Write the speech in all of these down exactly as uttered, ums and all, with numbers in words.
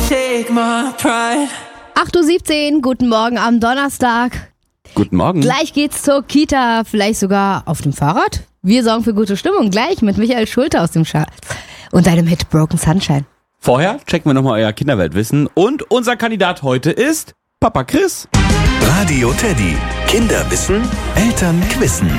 take my pride. acht Uhr siebzehn, guten Morgen am Donnerstag. Guten Morgen. Gleich geht's zur Kita, vielleicht sogar auf dem Fahrrad. Wir sorgen für gute Stimmung gleich mit Michael Schulte aus dem Schatz und seinem Hit Broken Sunshine. Vorher checken wir nochmal euer Kinderweltwissen und unser Kandidat heute ist Papa Chris. Radio Teddy. Kinderwissen, Eltern quissen.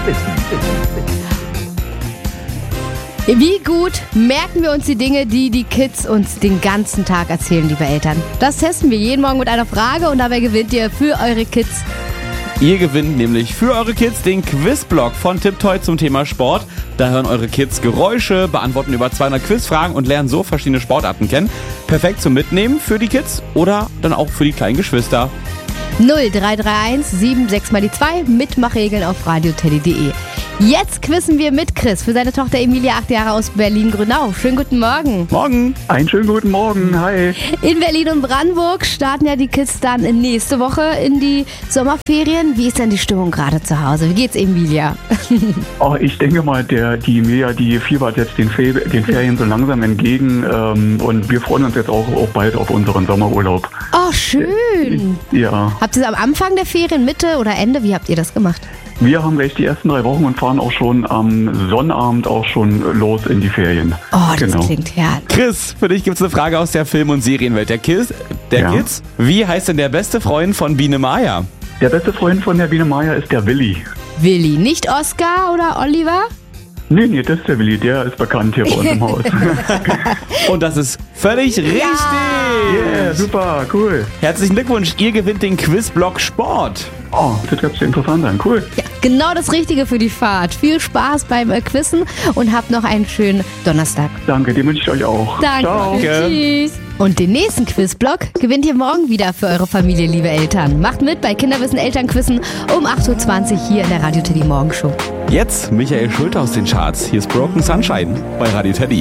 Wie gut merken wir uns die Dinge, die die Kids uns den ganzen Tag erzählen, liebe Eltern? Das testen wir jeden Morgen mit einer Frage und dabei gewinnt ihr für eure Kids. Ihr gewinnt nämlich für eure Kids den Quizblock von Tiptoy zum Thema Sport. Da hören eure Kids Geräusche, beantworten über zweihundert Quizfragen und lernen so verschiedene Sportarten kennen. Perfekt zum Mitnehmen für die Kids oder dann auch für die kleinen Geschwister. null drei drei eins sieben sechs mal die zwei, Mitmachregeln auf radioteddy punkt de. Jetzt quizzen wir mit Chris für seine Tochter Emilia, acht Jahre aus Berlin-Grünau. Schönen guten Morgen. Morgen. Einen schönen guten Morgen, hi. In Berlin und Brandenburg starten ja die Kids dann nächste Woche in die Sommerferien. Wie ist denn die Stimmung gerade zu Hause? Wie geht's Emilia? Oh, ich denke mal, der, die Emilia, die fiebert jetzt den, Fe- den Ferien so langsam entgegen ähm, und wir freuen uns jetzt auch, auch bald auf unseren Sommerurlaub. Oh, schön. Ja, Habt ihr es am Anfang der Ferien, Mitte oder Ende? Wie habt ihr das gemacht? wir haben gleich die ersten drei Wochen und fahren auch schon am Sonnabend auch schon los in die Ferien. Oh, das Genau. klingt herrlich. Chris, für dich gibt's eine Frage aus der Film- und Serienwelt der Kids. Der Ja. Kids. Wie heißt denn der beste Freund von Biene Maya? Der beste Freund von der Biene Maya ist der Willi. Willi, nicht Oskar oder Oliver? Nee, nee, das ist der Willi, der ist bekannt hier bei uns im Haus. Und das ist völlig richtig. Yeah, super, cool. Herzlichen Glückwunsch, ihr gewinnt den Quizblock Sport. Oh, das hört sich interessant an, cool. Ja, genau das Richtige für die Fahrt. Viel Spaß beim äh, Quizzen und habt noch einen schönen Donnerstag. Danke, den wünsche ich euch auch. Danke. Ciao. Tschüss. Und den nächsten Quizblock gewinnt ihr morgen wieder für eure Familie, liebe Eltern. Macht mit bei Kinderwissen Elternquizzen um acht Uhr zwanzig hier in der Radio Teddy Morgenshow. Jetzt Michael Schulte aus den Charts. Hier ist Broken Sunshine bei Radio Teddy.